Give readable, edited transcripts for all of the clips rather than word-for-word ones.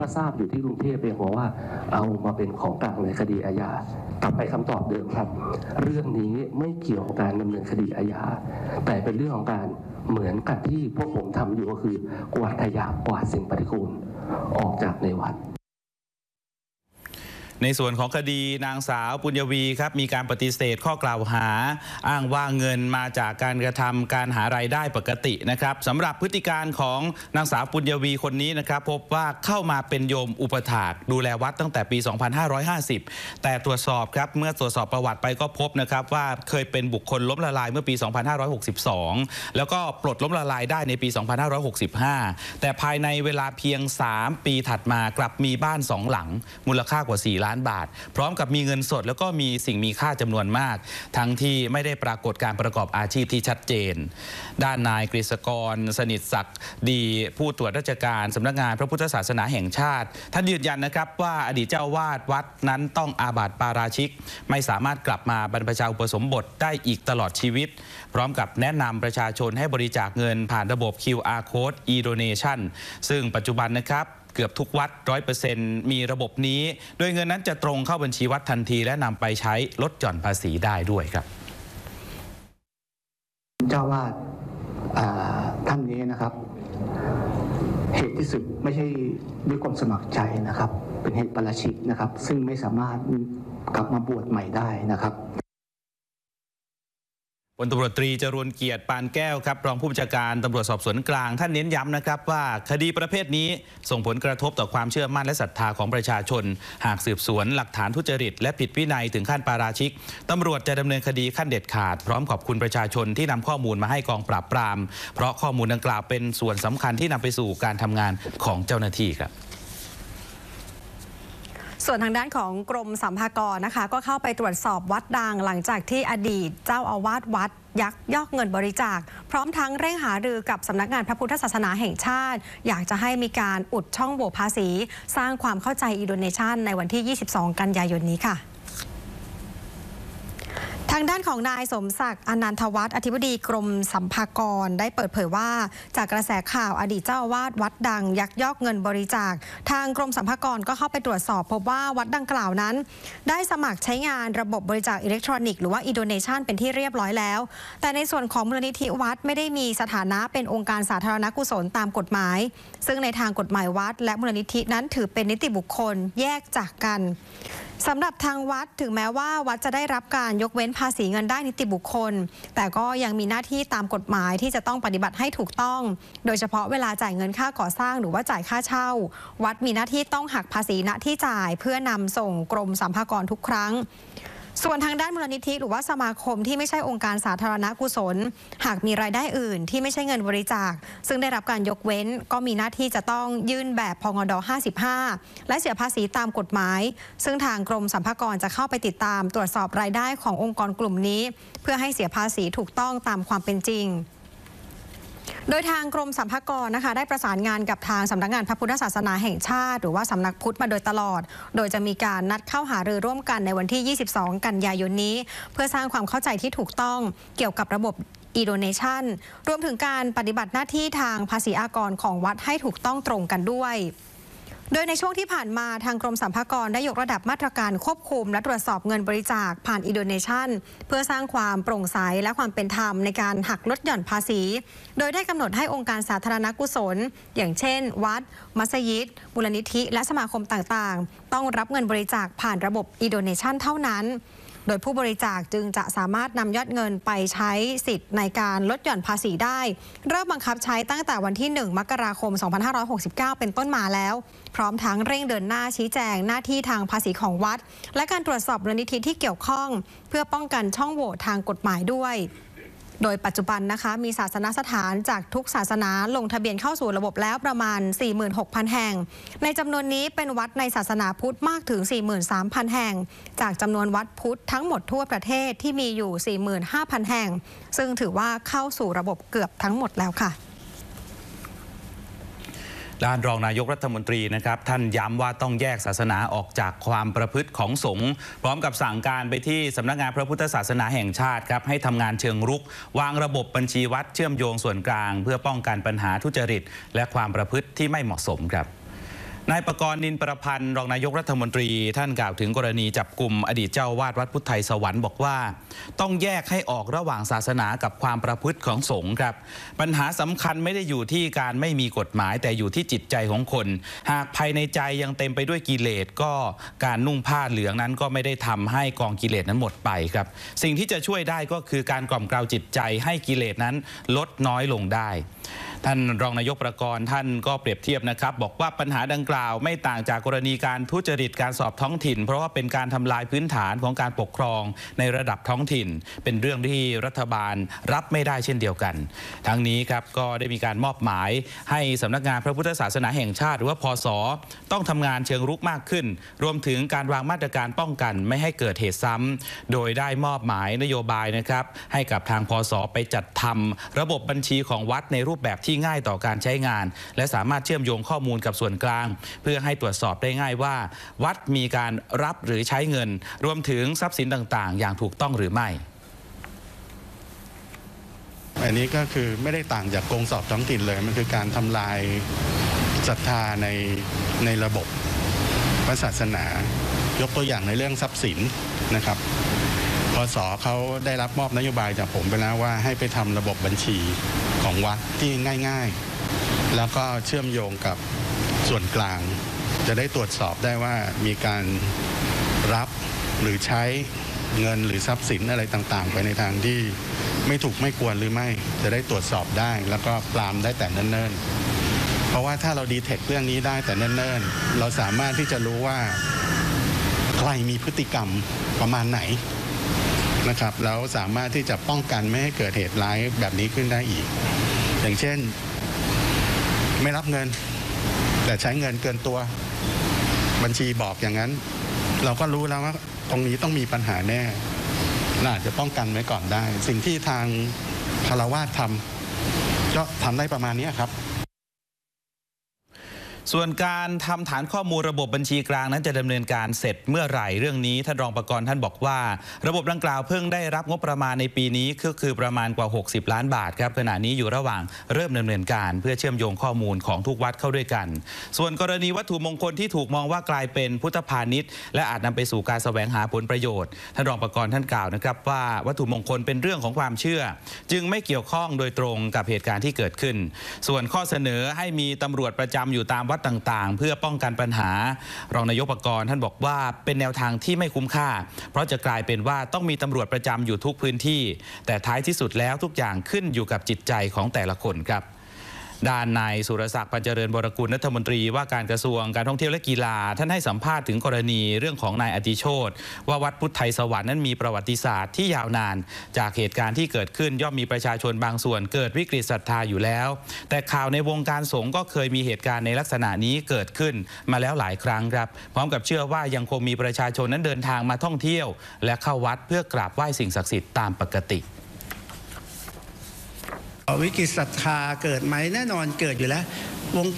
ทราบอยู่ที่กรุงเทพเองบอกว่าเอามาเป็นของกลางในคดีอาญากลับไปคำตอบเดิมครับเรื่องนี้ไม่เกี่ยวกับการดำเนินคดีอาญาแต่เป็นเรื่องของการเหมือนกับที่พวกผมทำอยู่ก็คือกวาดขยะกวาดสิ่งปฏิกูลออกจากในวัดในส่วนของคดีนางสาวปุญญวีครับมีการปฏิเสธข้อกล่าวหาอ้างว่าเงินมาจากการกระทำการหารายได้ปกตินะครับสำหรับพฤติการของนางสาวปุญญวีคนนี้นะครับพบว่าเข้ามาเป็นโยมอุปถากดูแลวัดตั้งแต่ปี 2550 แต่ตรวจสอบครับเมื่อตรวจสอบประวัติไปก็พบนะครับว่าเคยเป็นบุคคลล้มละลายเมื่อปี 2562 แล้วก็ปลดล้มละลายได้ในปี 2565 แต่ภายในเวลาเพียง 3 ปีถัดมากลับมีบ้าน 2 หลังมูลค่ากว่า 4 ล้านบาทพร้อมกับมีเงินสดแล้วก็มีสิ่งมีค่าจำนวนมากทั้งที่ไม่ได้ปรากฏการประกอบอาชีพที่ชัดเจนด้านนายกฤษกรสนิทศักดิ์ดีผู้ตรวจราชการสำนักงานพระพุทธศาสนาแห่งชาติท่านยืนยันนะครับว่าอดีตเจ้าวาดวัดนั้นต้องอาบัติปาราชิกไม่สามารถกลับมาบรรพชาอุปสมบทได้อีกตลอดชีวิตพร้อมกับแนะนำประชาชนให้บริจาคเงินผ่านระบบ QR Code e-donation ซึ่งปัจจุบันนะครับเกือบทุกวัด 100% มีระบบนี้โดยเงินนั้นจะตรงเข้าบัญชีวัดทันทีและนำไปใช้ลดหย่อนภาษีได้ด้วยครับเจ้าวาดท่านนี้นะครับเหตุที่สุดไม่ใช่ด้วยความสมัครใจนะครับเป็นเหตุปาราชิกนะครับซึ่งไม่สามารถกลับมาบวชใหม่ได้นะครับพลตำรวจตรีจรวนเกียรติปานแก้วครับรองผู้บัญชาการตำรวจสอบสวนกลางท่านเน้นย้ำนะครับว่าคดีประเภทนี้ส่งผลกระทบต่อความเชื่อมั่นและศรัทธาของประชาชนหากสืบสวนหลักฐานทุจริตและผิดวินัยถึงขั้นปาราชิกตำรวจจะดำเนินคดีขั้นเด็ดขาดพร้อมขอบคุณประชาชนที่นำข้อมูลมาให้กองปราบปรามเพราะข้อมูลดังกล่าวเป็นส่วนสำคัญที่นำไปสู่การทำงานของเจ้าหน้าที่ครับส่วนทางด้านของกรมสรรพากรนะคะก็เข้าไปตรวจสอบวัดดังหลังจากที่อดีตเจ้าอาวาสวัดยักยอกเงินบริจาคพร้อมทั้งเร่งหารือกับสำนักงานพระพุทธศาสนาแห่งชาติอยากจะให้มีการอุดช่องโหว่ภาษีสร้างความเข้าใจอีโดเนชันในวันที่ 22 กันยายนนี้ค่ะทางด้านของนายสมศักดิ์อนันทวัฒน์อธิบดีกรมสรรพากรได้เปิดเผยว่าจากกระแสข่าวอดีตเจ้าอาวาสวัดดังยักยอกเงินบริจาคทางกรมสรรพากรก็เข้าไปตรวจสอบพบว่าวัดดังกล่าวนั้นได้สมัครใช้งานระบบบริจาคอิเล็กทรอนิกส์หรือว่าอีโดเนชันเป็นที่เรียบร้อยแล้วแต่ในส่วนของมูลนิธิวัดไม่ได้มีสถานะเป็นองค์การสาธารณกุศลตามกฎหมายซึ่งในทางกฎหมายวัดและมูลนิธินั้นถือเป็นนิติบุคคลแยกจากกันสำหรับทางวัดถึงแม้ว่าวัดจะได้รับการยกเว้นภาษีเงินได้นิติบุคคลแต่ก็ยังมีหน้าที่ตามกฎหมายที่จะต้องปฏิบัติให้ถูกต้องโดยเฉพาะเวลาจ่ายเงินค่าก่อสร้างหรือว่าจ่ายค่าเช่าวัดมีหน้าที่ต้องหักภาษีณที่จ่ายเพื่อนำส่งกรมสรรพากรทุกครั้งส่วนทางด้านมูลนิธิหรือว่าสมาคมที่ไม่ใช่องค์การสาธารณกุศลหากมีรายได้อื่นที่ไม่ใช่เงินบริจาคซึ่งได้รับการยกเว้นก็มีหน้าที่จะต้องยื่นแบบพงด55และเสียภาษีตามกฎหมายซึ่งทางกรมสรรพากรจะเข้าไปติดตามตรวจสอบรายได้ขององค์กรกลุ่มนี้เพื่อให้เสียภาษีถูกต้องตามความเป็นจริงโดยทางกรมสรรพากรนะคะได้ประสานงานกับทางสำนักงานพระพุทธศาสนาแห่งชาติหรือว่าสำนักพุทธมาโดยตลอดโดยจะมีการนัดเข้าหารือร่วมกันในวันที่ 22 กันยายนนี้เพื่อสร้างความเข้าใจที่ถูกต้องเกี่ยวกับระบบe-donation รวมถึงการปฏิบัติหน้าที่ทางภาษีอากรของวัดให้ถูกต้องตรงกันด้วยโดยในช่วงที่ผ่านมาทางกรมสรรพากรได้ยกระดับมาตรการควบคุมและตรวจสอบเงินบริจาคผ่านe-donation เพื่อสร้างความโปร่งใสและความเป็นธรรมในการหักลดหย่อนภาษีโดยได้กำหนดให้องค์การสาธารณกุศลอย่างเช่นวัดมัสยิดมูลนิธิและสมาคมต่างๆต้องรับเงินบริจาคผ่านระบบ e-donation เท่านั้นโดยผู้บริจาคจึงจะสามารถนำยอดเงินไปใช้สิทธิ์ในการลดหย่อนภาษีได้เริ่มบังคับใช้ตั้งแต่วันที่ 1 มกราคม 2569 เป็นต้นมาแล้วพร้อมทั้งเร่งเดินหน้าชี้แจงหน้าที่ทางภาษีของวัดและการตรวจสอบมูลนิธิที่เกี่ยวข้องเพื่อป้องกันช่องโหว่ทางกฎหมายด้วยโดยปัจจุบันนะคะมีศาสนสถานจากทุกศาสนาลงทะเบียนเข้าสู่ระบบแล้วประมาณ 46,000 แห่งในจำนวนนี้เป็นวัดในศาสนาพุทธมากถึง 43,000 แห่งจากจำนวนวัดพุทธทั้งหมดทั่วประเทศที่มีอยู่ 45,000 แห่งซึ่งถือว่าเข้าสู่ระบบเกือบทั้งหมดแล้วค่ะด้านรองนายกรัฐมนตรีนะครับท่านย้ำว่าต้องแยกศาสนาออกจากความประพฤติของสงฆ์พร้อมกับสั่งการไปที่สำนักงานพระพุทธศาสนาแห่งชาติครับให้ทำงานเชิงรุกวางระบบบัญชีวัดเชื่อมโยงส่วนกลางเพื่อป้องกันปัญหาทุจริตและความประพฤติที่ไม่เหมาะสมครับนายประกรณ์นินประพันธ์รองนายกรัฐมนตรีท่านกล่าวถึงกรณีจับกุมอดีตเจ้าวาดวัดพุทธไทยสวรรค์บอกว่าต้องแยกให้ออกระหว่างศาสนากับความประพฤติของสงฆ์ครับปัญหาสำคัญไม่ได้อยู่ที่การไม่มีกฎหมายแต่อยู่ที่จิตใจของคนหากภายในใจยังเต็มไปด้วยกิเลสก็การนุ่งผ้าเหลืองนั้นก็ไม่ได้ทำให้กองกิเลสนั้นหมดไปครับสิ่งที่จะช่วยได้ก็คือการกล่อมเกลาจิตใจให้กิเลสนั้นลดน้อยลงได้ท่านรองนายกประกรณ์ท่านก็เปรียบเทียบนะครับบอกว่าปัญหาดังกล่าวไม่ต่างจากกรณีการทุจริตการสอบท้องถิ่นเพราะว่าเป็นการทำลายพื้นฐานของการปกครองในระดับท้องถิ่นเป็นเรื่องที่รัฐบาลรับไม่ได้เช่นเดียวกันทั้งนี้ครับก็ได้มีการมอบหมายให้สำนักงานพระพุทธศาสนาแห่งชาติหรือว่าพศต้องทำงานเชิงรุกมากขึ้นรวมถึงการวางมาตรการป้องกันไม่ให้เกิดเหตุซ้ำโดยได้มอบหมายนโยบายนะครับให้กับทางพศไปจัดทำระบบบัญชีของวัดในรูปแบบที่ง่ายต่อการใช้งานและสามารถเชื่อมโยงข้อมูลกับส่วนกลางเพื่อให้ตรวจสอบได้ง่ายว่าวัดมีการรับหรือใช้เงินรวมถึงทรัพย์สินต่างๆอย่างถูกต้องหรือไม่อันนี้ก็คือไม่ได้ต่างจากโกงสอบท้องถิ่นเลยมันคือการทำลายศรัทธาในระบบพระศาสนายกตัวอย่างในเรื่องทรัพย์สินนะครับพศเขาได้รับมอบนโยบายจากผมไปแล้วว่าให้ไปทำระบบบัญชีของวัดที่ง่ายๆแล้วก็เชื่อมโยงกับส่วนกลางจะได้ตรวจสอบได้ว่ามีการรับหรือใช้เงินหรือทรัพย์สินอะไรต่างๆไปในทางที่ไม่ถูกไม่ควรหรือไม่จะได้ตรวจสอบได้แล้วก็ปรามได้แต่เนิ่นๆเพราะว่าถ้าเราดีเทคเรื่องนี้ได้แต่เนิ่นๆเราสามารถที่จะรู้ว่าใครมีพฤติกรรมประมาณไหนนะครับแล้วสามารถที่จะป้องกันไม่ให้เกิดเหตุร้ายแบบนี้ขึ้นได้อีกอย่างเช่นไม่รับเงินแต่ใช้เงินเกินตัวบัญชีบอกอย่างนั้นเราก็รู้แล้วว่าตรงนี้ต้องมีปัญหาแน่น่าจะป้องกันไว้ก่อนได้สิ่งที่ทางคฤหัสถ์ทำก็ทำได้ประมาณนี้ครับส่วนการทำฐานข้อมูลระบบบัญชีกลางนั้นจะดำเนินการเสร็จเมื่อไหร่เรื่องนี้ท่านรองประกรณ์ท่านบอกว่าระบบดังกล่าวเพิ่งได้รับงบประมาณในปีนี้ก็คือประมาณกว่า60ล้านบาทครับขณะนี้อยู่ระหว่างเริ่มดำเนินการเพื่อเชื่อมโยงข้อมูลของทุกวัดเข้าด้วยกันส่วนกรณีวัตถุมงคลที่ถูกมองว่ากลายเป็นพุทธพาณิชย์และอาจนำไปสู่การแสวงหาผลประโยชน์ท่านรองประกรณ์ท่านกล่าวนะครับว่าวัตถุมงคลเป็นเรื่องของความเชื่อจึงไม่เกี่ยวข้องโดยตรงกับเหตุการณ์ที่เกิดขึ้นส่วนข้อเสนอให้มีตำรวจประจำอยู่ตามวัดต่างๆเพื่อป้องกันปัญหารองนายกประกรณ์ท่านบอกว่าเป็นแนวทางที่ไม่คุ้มค่าเพราะจะกลายเป็นว่าต้องมีตำรวจประจำอยู่ทุกพื้นที่แต่ท้ายที่สุดแล้วทุกอย่างขึ้นอยู่กับจิตใจของแต่ละคนครับด้านนายสุรศักดิ์ ปัญจเจริญวรกุลรัฐมนตรีว่าการกระทรวงการท่องเที่ยวและกีฬาท่านให้สัมภาษณ์ถึงกรณีเรื่องของนายอติโชติว่าวัดพุทธไทยสวรรค์นั้นมีประวัติศาสตร์ที่ยาวนานจากเหตุการณ์ที่เกิดขึ้นย่อมมีประชาชนบางส่วนเกิดวิกฤตศรัทธาอยู่แล้วแต่ข่าวในวงการสงฆ์ก็เคยมีเหตุการณ์ในลักษณะนี้เกิดขึ้นมาแล้วหลายครั้งครับพร้อมกับเชื่อว่ายังคงมีประชาชนนั้นเดินทางมาท่องเที่ยวและเข้าวัดเพื่อกราบไหว้สิ่งศักดิ์สิทธิ์ตามปกติวิกฤตศรัทธาเกิดไหมแน่นอนเกิดอยู่แล้ววง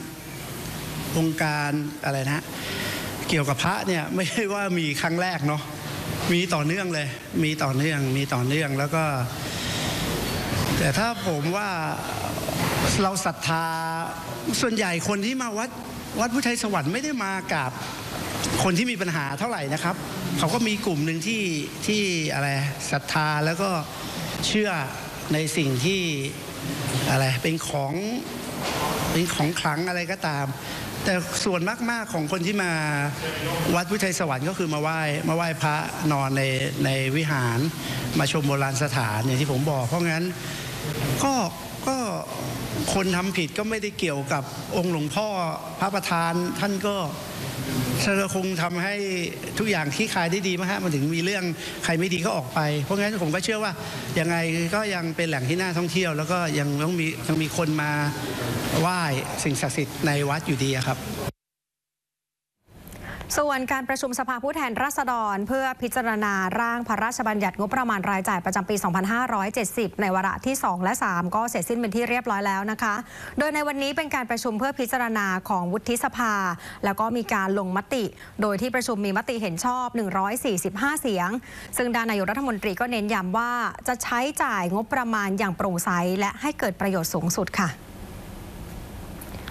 การอะไรนะเกี่ยวกับพระเนี่ยไม่ใช่ว่ามีครั้งแรกเนาะมีต่อเนื่องเลยมีต่อเนื่องแล้วก็แต่ถ้าผมว่าเราศรัทธาส่วนใหญ่คนที่มาวัดพุทธไทยสวรรค์ไม่ได้มากับคนที่มีปัญหาเท่าไหร่นะครับเขาก็มีกลุ่มหนึ่งที่อะไรศรัทธาแล้วก็เชื่อในสิ่งที่อะไรเป็นของขลังอะไรก็ตามแต่ส่วนมากๆของคนที่มาวัดพุทธไทยสวรรค์ก็คือมาไหว้พระนอนในวิหารมาชมโบราณสถานอย่างที่ผมบอกเพราะงั้นก็คนทำผิดก็ไม่ได้เกี่ยวกับองค์หลวงพ่อพระประธานท่านก็คงทำให้ทุกอย่างคลี่คลายได้ดีมากมันถึงมีเรื่องใครไม่ดีก็ออกไปเพราะงั้นผมก็เชื่อว่ายังไงก็ยังเป็นแหล่งที่น่าท่องเที่ยวแล้วก็ยังมีคนมาไหว้สิ่งศักดิ์สิทธิ์ในวัดอยู่ดีครับส่วนการประชุมสภาผู้แทนราษฎรเพื่อพิจารณาร่างพระราชบัญญัติงบประมาณรายจ่ายประจำปี 2570 ในวาระที่ 2 และ 3 ก็เสร็จสิ้นเป็นที่เรียบร้อยแล้วนะคะโดยในวันนี้เป็นการประชุมเพื่อพิจารณาของวุฒิสภาแล้วก็มีการลงมติโดยที่ประชุมมีมติเห็นชอบ145เสียงซึ่งด้านนายกรัฐมนตรีก็เน้นย้ำว่าจะใช้จ่ายงบประมาณอย่างโปร่งใสและให้เกิดประโยชน์สูงสุดค่ะ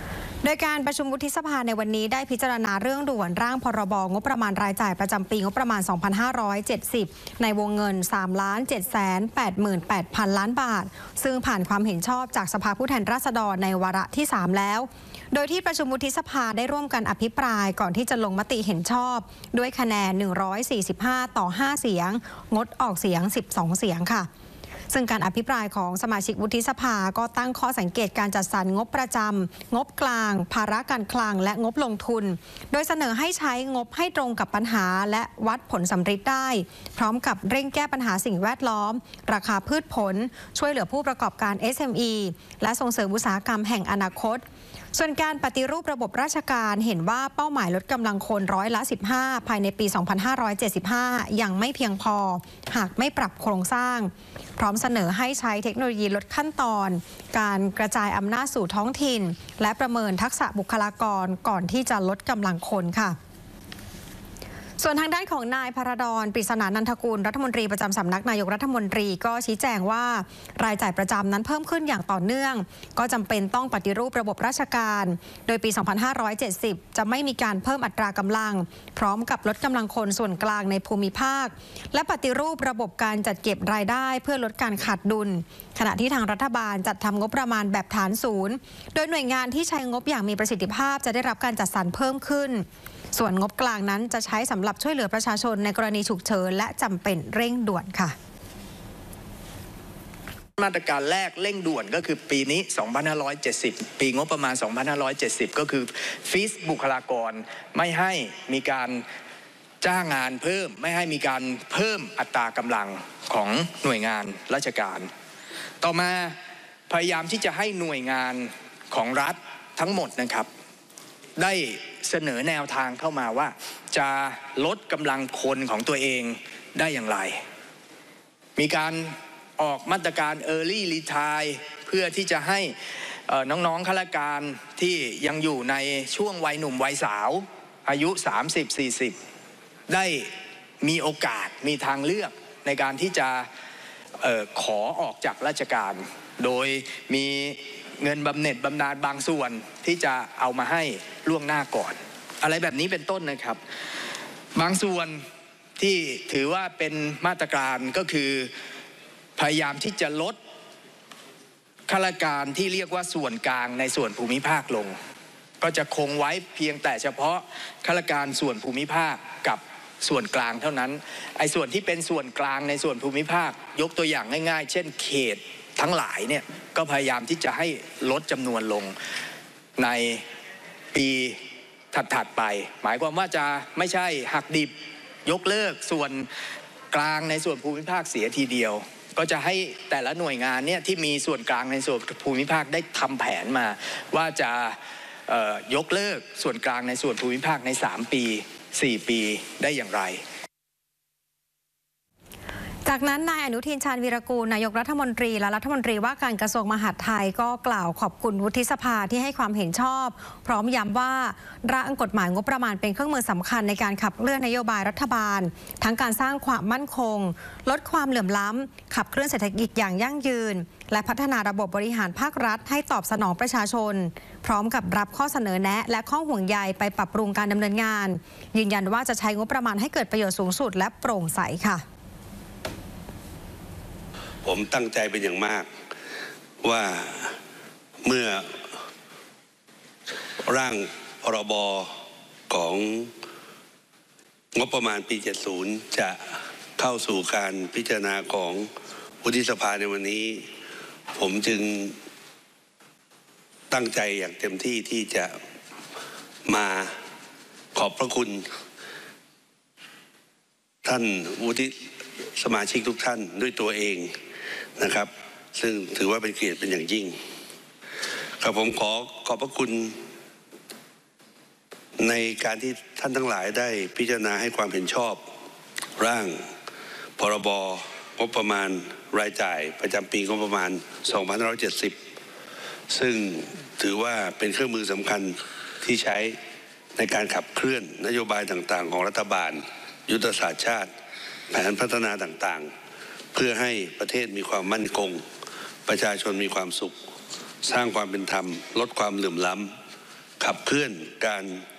โดยการประชุมวุฒิสภาในวันนี้ได้พิจารณาเรื่องด่วนร่างพรบงบประมาณรายจ่ายประจำปีงบประมาณ 2570 ในวงเงิน 3,788,000 ล้านบาทซึ่งผ่านความเห็นชอบจากสภาผู้แทนราษฎรในวาระที่ 3 แล้วโดยที่ประชุมวุฒิสภาได้ร่วมกันอภิปรายก่อนที่จะลงมติเห็นชอบด้วยคะแนน145 ต่อ 5 เสียงงดออกเสียง12 เสียงค่ะซึ่งการอภิปรายของสมาชิกวุฒิสภาก็ตั้งข้อสังเกตการจัดสรรงบประจำงบกลางภาระการคลังและงบลงทุนโดยเสนอให้ใช้งบให้ตรงกับปัญหาและวัดผลสำฤทธิ์ได้พร้อมกับเร่งแก้ปัญหาสิ่งแวดล้อมราคาพืชผลช่วยเหลือผู้ประกอบการ SME และส่งเสริมอุตสาหกรรมแห่งอนาคตส่วนการปฏิรูประบบราชการเห็นว่าเป้าหมายลดกำลังคน15%ภายในปี 2575 ยังไม่เพียงพอหากไม่ปรับโครงสร้างพร้อมเสนอให้ใช้เทคโนโลยีลดขั้นตอนการกระจายอำนาจสู่ท้องถิ่นและประเมินทักษะบุคลากรก่อนที่จะลดกำลังคนค่ะส่วนทางด้านของนายพระดร ปริศนานันทกุลรัฐมนตรีประจำสำนักนายกรัฐมนตรีก็ชี้แจงว่ารายจ่ายประจำนั้นเพิ่มขึ้นอย่างต่อเนื่องก็จำเป็นต้องปฏิรูประบบราชการโดยปี 2570 จะไม่มีการเพิ่มอัตรากำลังพร้อมกับลดกำลังคนส่วนกลางในภูมิภาคและปฏิรูประบบการจัดเก็บรายได้เพื่อลดการขาดดุลขณะที่ทางรัฐบาลจัดทำงบประมาณแบบฐานศูนย์โดยหน่วยงานที่ใช้งบอย่างมีประสิทธิภาพจะได้รับการจัดสรรเพิ่มขึ้นส่วนงบกลางนั้นจะใช้สำหรับช่วยเหลือประชาชนในกรณีฉุกเฉินและจำเป็นเร่งด่วนค่ะมาตรการแรกเร่งด่วนก็คือปีนี้ 2570 ปีงบประมาณ 2570 ก็คือฟีสบุคลากรไม่ให้มีการจ้างงานเพิ่มไม่ให้มีการเพิ่มอัตรากำลังของหน่วยงานราชการต่อมาพยายามที่จะให้หน่วยงานของรัฐทั้งหมดนะครับได้เสนอแนวทางเข้ามาว่าจะลดกำลังคนของตัวเองได้อย่างไรมีการออกมาตรการ Early Retire เพื่อที่จะให้น้องๆข้าราชการที่ยังอยู่ในช่วงวัยหนุ่มวัยสาวอายุ 30-40 ได้มีโอกาสมีทางเลือกในการที่จะขอออกจากราชการโดยมีเงินบำเหน็จบำนาญบางส่วนที่จะเอามาให้ล่วงหน้าก่อนอะไรแบบนี้เป็นต้นนะครับบางส่วนที่ถือว่าเป็นมาตรการก็คือพยายามที่จะลดข้าราชการที่เรียกว่าส่วนกลางในส่วนภูมิภาคลงก็จะคงไว้เพียงแต่เฉพาะข้าราชการส่วนภูมิภาคกับส่วนกลางเท่านั้นไอ้ส่วนที่เป็นส่วนกลางในส่วนภูมิภาคยกตัวอย่างง่ายๆเช่นเขตทั้งหลายเนี่ยก็พยายามที่จะให้ลดจำนวนลงในปีถัดๆไปหมายความว่าจะไม่ใช่หักดิบยกเลิกส่วนกลางในส่วนภูมิภาคเสียทีเดียวก็จะให้แต่ละหน่วยงานเนี่ยที่มีส่วนกลางในส่วนภูมิภาคได้ทำแผนมาว่าจะยกเลิกส่วนกลางในส่วนภูมิภาคใน3 ปี 4 ปีได้อย่างไรจากนั้นนายอนุทินชาญวีรกูลนายกรัฐมนตรีและรัฐมนตรีว่าการกระทรวงมหาดไทยก็กล่าวขอบคุณวุฒิสภาที่ให้ความเห็นชอบพร้อมย้ำว่าร่างกฎหมายงบประมาณเป็นเครื่องมือสำคัญในการขับเคลื่อนนโยบายรัฐบาลทั้งการสร้างความมั่นคงลดความเหลื่อมล้ำขับเคลื่อนเศรษฐกิจอย่างยั่งยืนและพัฒนาระบบบริหารภาครัฐให้ตอบสนองประชาชนพร้อมกับรับข้อเสนอแนะและข้อห่วงใยไปปรับปรุงการดำเนินงานยืนยันว่าจะใช้งบประมาณให้เกิดประโยชน์สูงสุดและโปร่งใสค่ะผมตั้งใจเป็นอย่างมากว่าเมื่อร่างพรบของงบประมาณปี 70 จะเข้าสู่การพิจารณาของวุฒิสภาในวันนี้ผมจึงตั้งใจอย่างเต็มที่ที่จะมาขอบพระคุณท่านวุฒิสมาชิกทุกท่านด้วยตัวเองนะครับซึ่งถือว่าเป็นเกียรติเป็นอย่างยิ่งครับผมขอบพระคุณในการที่ท่านทั้งหลายได้พิจารณาให้ความเห็นชอบร่างพรบงบประมาณรายจ่ายประจำปีงบประมาณ 2570 ซึ่งถือว่าเป็นเครื่องมือสำคัญที่ใช้ในการขับเคลื่อนนโยบายต่างๆของรัฐบาลยุทธศาสตร์ชาติแผนพัฒนาต่างๆเพื่อให้ประเทศมีความมั่นคงประชาชนมีความสุขสร้างความเป็นธรรมลดความเหลื่อมล้ำขับเคลื่อนการ